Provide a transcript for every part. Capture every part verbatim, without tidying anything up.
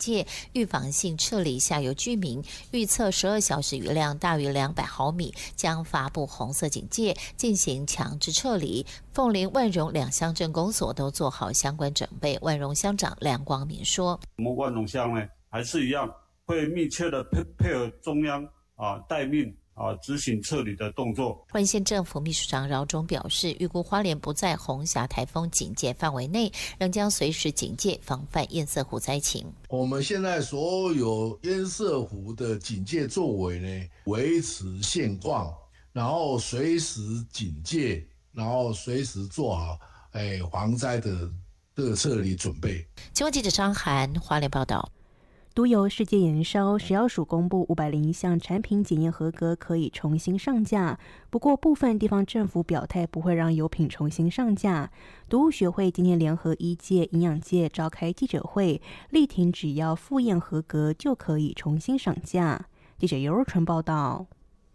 戒，预防性撤离下游居民，预测十二小时雨量大于两百毫米，将发布红色警戒，进行强制撤离。凤林、万荣两乡镇公所都做好相关准备。万荣乡长梁光明说：“ 我们万荣乡呢，还是一样会密切的配配合中央啊待命啊执行撤离的动作。” 花莲县政府秘书长饶忠表示，预估花莲不在红霞台风警戒范围内，仍将随时警戒，防范堰塞湖灾情。 我们现在所有堰塞湖的警戒作为呢，维持现况，然后随时警戒，然后随时做好哎防灾的这个撤离准备。 新闻记者张涵花莲报道。 独有世界延烧，食药署公布五百零一项产品检验合格，可以重新上架。不过，部分地方政府表态不会让油品重新上架。毒物学会今天联合医界、营养界召开记者会，力挺只要复验合格就可以重新上架。记者尤若纯报道。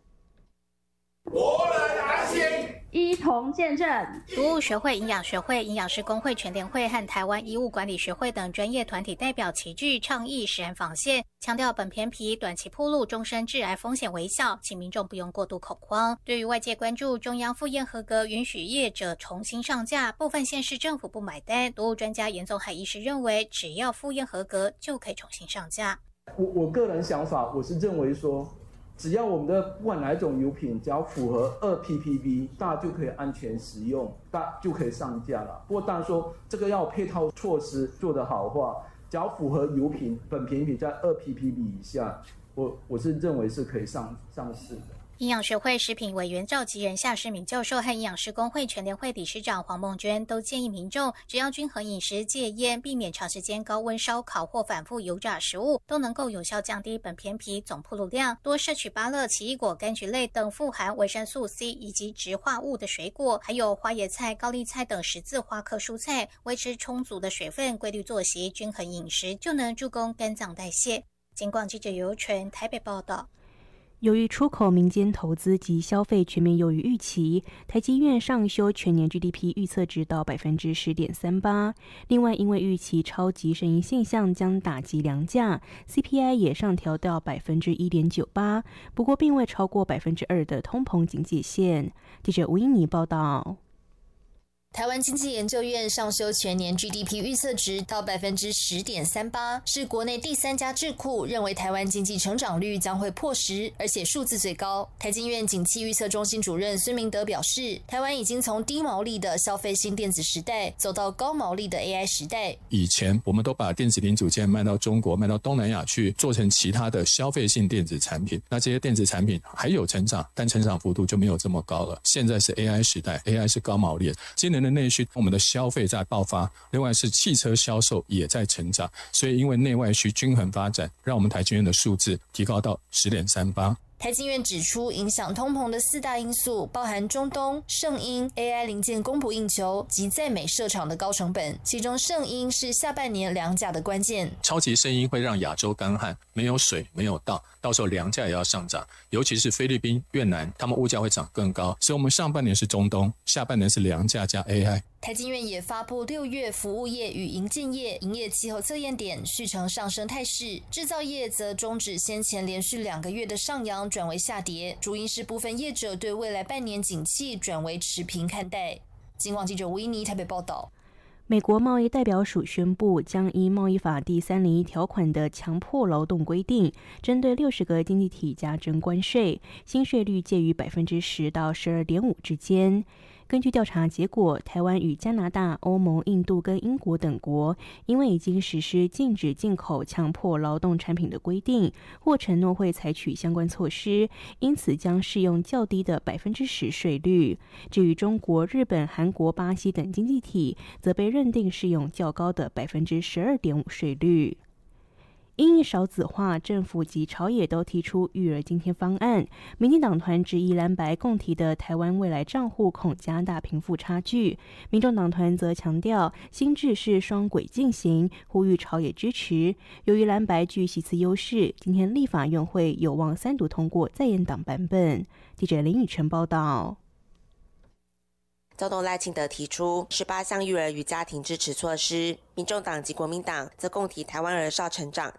国人安心，一同见证。 毒物学会、营养学会、营养师工会全联会和台湾医务管理学会等专业团体代表齐聚倡议食安防线，强调本片皮短期暴露，终身致癌风险微小，请民众不用过度恐慌。对于外界关注中央复验合格允许业者重新上架，部分县市政府不买单，毒物专家严宗海医师认为，只要复验合格就可以重新上架。 我我个人想法，我是认为说，只要我们的不管哪一种油品，只要符合二 P P B， 大家就可以安全使用，大就可以上架了。不过当然说，这个要配套措施做得好的话，只要符合油品本品品在二 P P B 以下，我我是认为是可以上上市的。 营养学会食品委员召集人夏世敏教授和营养师工会全联会理事长黄梦娟都建议民众，只要均衡饮食、戒烟，避免长时间高温烧烤或反复油炸食物，都能够有效降低本片皮总暴露量。多摄取芭乐、奇异果、柑橘类等富含维生素 C 以及植化物的水果，还有花椰菜、高丽菜等十字花科蔬菜，维持充足的水分，规律作息，均衡饮食，就能助攻肝脏代谢。警广记者尤纯台北报道。 由于出口、民间投资及消费全面优于预期，台积院上修全年 G D P 预测值到 百分之十点三八。另外，因为预期超级声音现象将打击粮价 ，C P I 也上调到 百分之一点九八， 不过并未超过 百分之二 的通膨警戒线。记者吴英妮报道。 台湾经济研究院上修全年 G D P 预测值到 百分之十点三八， 是国内第三家智库认为台湾经济成长率将会破十，而且数字最高。台经院景气预测中心主任孙明德表示，台湾已经从低毛利的消费性电子时代走到高毛利的 A I 时代。 以前我们都把电子零组件卖到中国、卖到东南亚去，做成其他的消费性电子产品。那这些电子产品还有成长，但成长幅度就没有这么高了。现在是 A I 时代， A I 是高毛利，今年的内需，我们的消费在爆发，另外是汽车销售也在成长，所以因为内外需均衡发展，让我们台经院的数字提高到 十点三八。 台经院指出，影响通膨的四大因素包含中东、圣婴、A I 零件供不应求及在美设厂的高成本，其中圣婴是下半年粮价的关键。 超级圣婴会让亚洲干旱，没有水，没有稻，到时候粮价也要上涨，尤其是菲律宾、越南，他们物价会涨更高。所以我们上半年是中东，下半年是粮价加 A I。 台经院也发布六月服务业与营建业营业气候测验点续呈上升态势，制造业则终止先前连续两个月的上扬，转为下跌，主因是部分业者对未来半年景气转为持平看待。警广记者吴依妮台北报道。 美国贸易代表署宣布，将依贸易法第三零一条款的强迫劳动规定，针对六十个经济体加征关税，新税率介于 百分之十 到 十二点五 之间。根据调查结果，台湾与加拿大、欧盟、印度跟英国等国，因为已经实施禁止进口强迫劳动产品的规定，或承诺会采取相关措施，因此将适用较低的 百分之十 税率。至于中国、日本、韩国、巴西等经济体，则被认定适用较高的 百分之十二点五 税率。因应少子化，政府及朝野都提出育儿津贴方案。民进党团质疑蓝白共提的台湾未来账户恐加大贫富差距，民众党团则强调新制是双轨进行，呼吁朝野支持。由于蓝白具席次优势，今天立法院会有望三读通过在野党版本。记者林宇晨报道。 总统赖清德提出十八项育儿与家庭支持措施，民众党及国民党则共提台湾儿少成长